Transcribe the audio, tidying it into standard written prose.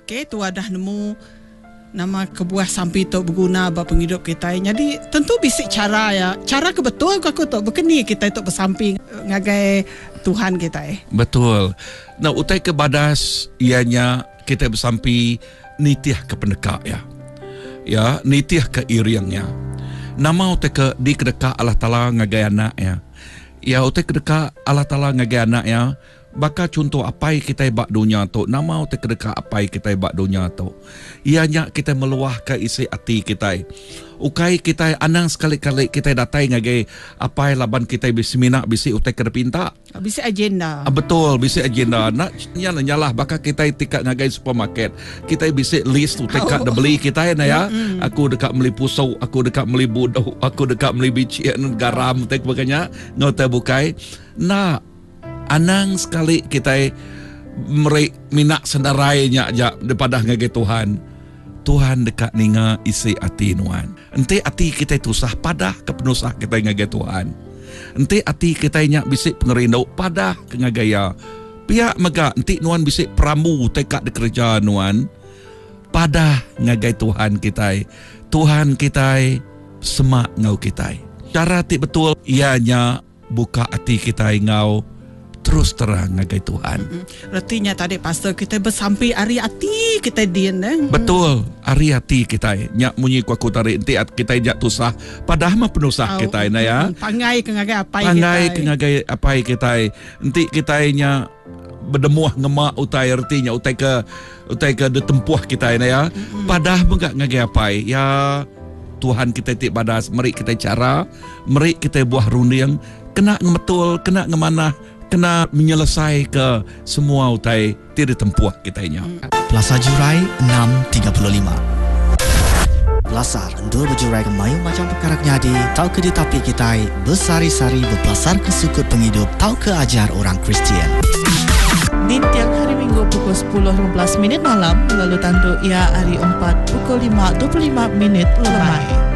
Okey, tu dah nemu nama kebuah sampi tu berguna bagi penghidup kita. Jadi tentu bisik cara ya. Cara kebetul aku tu berkeni kita tu bersamping ngagai Tuhan kita. Betul. Nah, utai ke badas ianya kita bersampi nitiah ke pendekak ya. Ya, nitiah ke iriangnya. Nama utai ke di kedekak Allah Taala ngagai anak ya. Ya, utai kedekak Allah Taala ngagai anak ya. Baka contoh apa kita bak dunia tu, nama utai kedekak apa kita bak dunia tu. Ianya kita meluah ke isi hati kita. Ukai kita anang sekali-kali kita datai ngagai apa laban kita bisi minak bisi utai kedepinta. Bisi agenda. Betul, bisi agenda. Nak nyalah baka kita tikak ngagai supermarket. Kita bisi list utai kat beli kita na ya. Aku dekat beli pusau, aku dekat beli budo, aku dekat beli bician garam utai sebagainya. Ngota bukai. Nah, anang sekali kita minak sendarainya aja daripada ngagai Tuhan. Tuhan dekat ninga isi hati nuan. Ente hati kita tusah padah kepenusah kita ngagai Tuhan. Ente hati kita nyak bisik pengerindau padah ke ngagaya. Pihak mega ente nuan bisik pramu tekak dekerja nuan. Padah ngagai Tuhan kita. Tuhan kita semak ngau kita. Cara ti betul ianya buka hati kita ngau terus terang ngagai Tuhan. Artinya tadi pastor kita bersampai ari hati kita din. Betul, ari hati kita. Nyak munyi ku aku tarik enti kita jak tusah padahal mah penusah kita na ya. Pangai ke ngagai apa kita. Pangai ke ngagai apa kita. Enti kita nya berdemuah ngemak utai artinya utai ke detempuh kita na ya. Padahal enggak ngagai apa ya. Tuhan kita tik badas, meri kita cara, meri kita buah runding, kena ngemetul, kena ngemanah, kena menyelesai ke semua utai tidak tempuh kitanya. Plaza Jurai 635. Belasar dua berjurai kemayu macam perkara nyadi, tahu ke di tapi kita bersari-sari berpelasar ke sukut penghidup, tahu ke ajar orang Kristian. Di tiap hari Minggu pukul 10.15 malam, lalu tanduk ia hari 4 pukul 5.25 lemai.